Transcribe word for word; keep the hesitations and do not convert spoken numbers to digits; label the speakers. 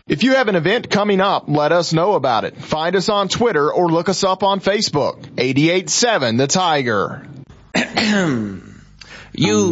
Speaker 1: If you have an event coming up, let us know about it. Find us on Twitter or look us up on Facebook. eighty-eight point seven The Tiger.
Speaker 2: You